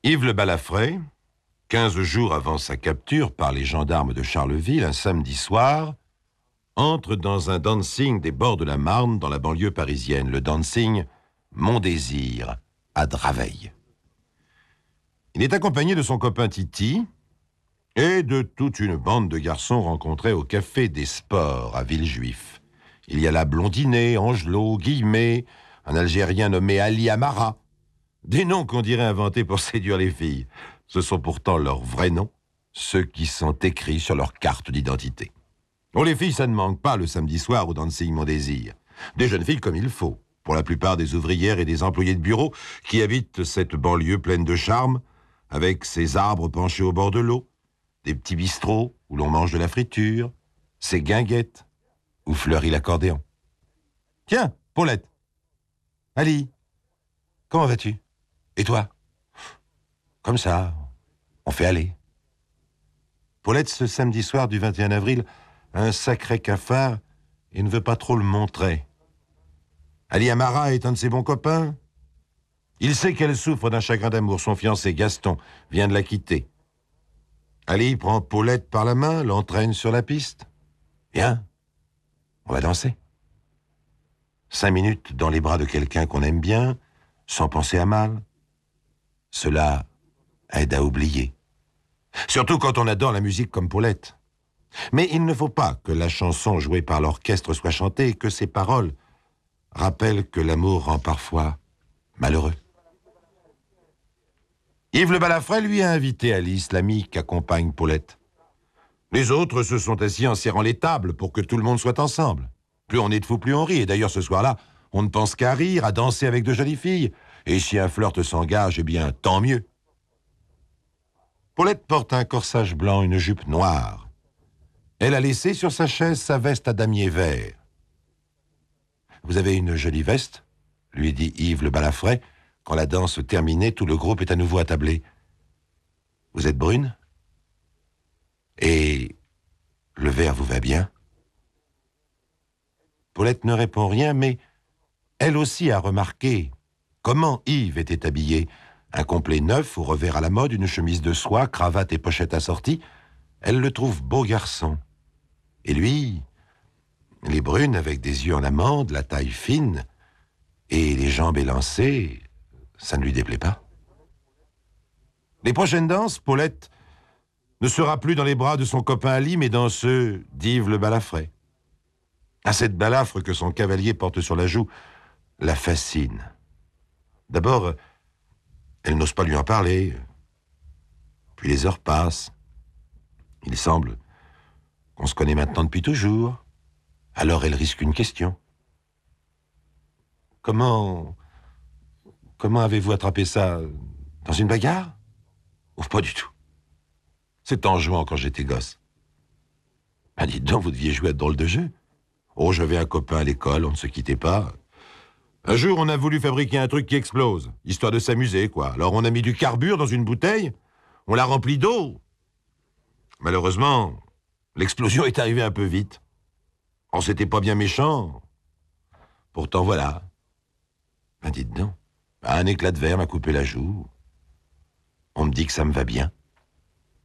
Yves le Balafré, 15 jours avant sa capture par les gendarmes de Charleville, un samedi soir, entre dans un dancing des bords de la Marne dans la banlieue parisienne, le dancing Mon Désir, à Draveil. Il est accompagné de son copain Titi et de toute une bande de garçons rencontrés au Café des Sports à Villejuif. Il y a là Blondinet, Angelot, Guillemet, un Algérien nommé Ali Amara. Des noms qu'on dirait inventés pour séduire les filles. Ce sont pourtant leurs vrais noms, ceux qui sont écrits sur leur carte d'identité. Oh, les filles, ça ne manque pas le samedi soir au dancing Mon Désir. Des jeunes filles comme il faut, pour la plupart des ouvrières et des employés de bureau qui habitent cette banlieue pleine de charme, avec ses arbres penchés au bord de l'eau, des petits bistrots où l'on mange de la friture, ses guinguettes où fleurit l'accordéon. Tiens, Paulette. Ali, comment vas-tu? Et toi? Comme ça, on fait aller. Paulette, ce samedi soir du 21 avril, a un sacré cafard et ne veut pas trop le montrer. Ali Amara est un de ses bons copains. Il sait qu'elle souffre d'un chagrin d'amour. Son fiancé, Gaston, vient de la quitter. Ali prend Paulette par la main, l'entraîne sur la piste. Viens, on va danser. 5 minutes dans les bras de quelqu'un qu'on aime bien, sans penser à mal. Cela aide à oublier. Surtout quand on adore la musique comme Paulette. Mais il ne faut pas que la chanson jouée par l'orchestre soit chantée et que ses paroles rappellent que l'amour rend parfois malheureux. Yves le Balafré lui a invité Alice, l'amie qu'accompagne Paulette. Les autres se sont assis en serrant les tables pour que tout le monde soit ensemble. Plus on est de fous, plus on rit. Et d'ailleurs, ce soir-là, on ne pense qu'à rire, à danser avec de jolies filles. Et si un flirt s'engage, eh bien, tant mieux. Paulette porte un corsage blanc, une jupe noire. Elle a laissé sur sa chaise sa veste à damier vert. « Vous avez une jolie veste ?» lui dit Yves le Balafré. Quand la danse terminée, tout le groupe est à nouveau attablé. « Vous êtes brune ? Et le vert vous va bien ?» Paulette ne répond rien, mais elle aussi a remarqué comment Yves était habillé. Un complet neuf, au revers à la mode, une chemise de soie, cravate et pochette assortie. Elle le trouve beau garçon. Et lui, les brunes avec des yeux en amande, la taille fine et les jambes élancées, ça ne lui déplaît pas. Les prochaines danses, Paulette ne sera plus dans les bras de son copain Ali, mais dans ceux d'Yves le Balafré. À cette balafre que son cavalier porte sur la joue la fascine. D'abord, elle n'ose pas lui en parler. Puis les heures passent. Il semble qu'on se connaît maintenant depuis toujours. Alors elle risque une question. Comment avez-vous attrapé ça? Dans une bagarre? Ou pas du tout. C'est en jouant quand j'étais gosse. Ah, dites donc, vous deviez jouer à de drôles de jeu. Oh, j'avais un copain à l'école, on ne se quittait pas. Un jour, on a voulu fabriquer un truc qui explose, histoire de s'amuser, quoi. Alors on a mis du carbure dans une bouteille, on l'a rempli d'eau. Malheureusement, l'explosion est arrivée un peu vite. Oh, c'était pas bien méchant. Pourtant, voilà. Ben, dites donc, un éclat de verre m'a coupé la joue. On me dit que ça me va bien.